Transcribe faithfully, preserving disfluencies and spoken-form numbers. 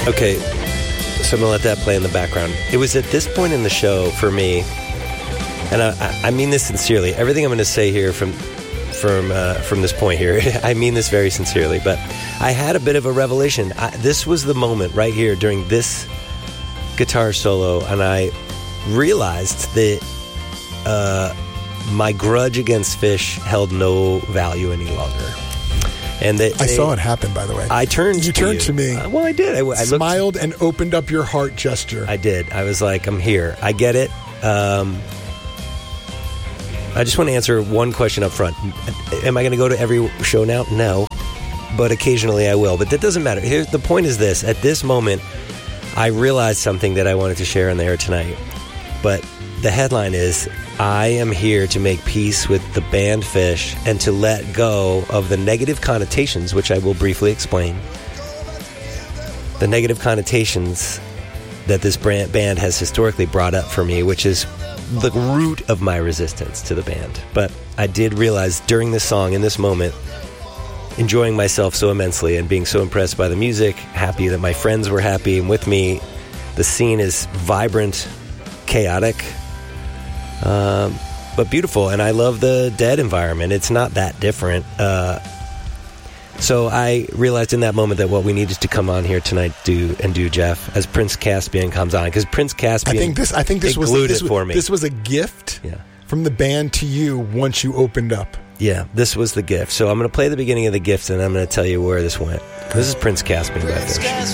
Okay, so I'm going to let that play in the background. It was at this point in the show for me, and I, I mean this sincerely. Everything I'm going to say here from from uh, from this point here, I mean this very sincerely, but I had a bit of a revelation. I, this was the moment right here during this guitar solo, and I realized that uh, my grudge against Phish held no value any longer. And they, I they, saw it happen, by the way. I turned you to turned you. to me. Uh, well, I did. I, I looked, smiled and opened up your heart gesture. I did. I was like, I'm here. I get it. Um, I just want to answer one question up front. Am I going to go to every show now? No. But occasionally I will. But that doesn't matter. Here, the point is this. At this moment, I realized something that I wanted to share on the air tonight. But the headline is, I am here to make peace with the band Phish and to let go of the negative connotations, which I will briefly explain. The negative connotations that this band has historically brought up for me, which is the root of my resistance to the band. But I did realize during this song, in this moment, enjoying myself so immensely and being so impressed by the music, happy that my friends were happy and with me. The scene is vibrant, chaotic, um, but beautiful, and I love the Dead environment. It's not that different. Uh, so I realized in that moment that what we needed to come on here tonight do and do, Jeff, as Prince Caspian comes on, because Prince Caspian, I think this, I think this was glued this it for was, me. This was a gift yeah. from the band to you once you opened up. Yeah, this was the gift. So I'm going to play the beginning of the gift, and I'm going to tell you where this went. This is Prince Caspian by Phish.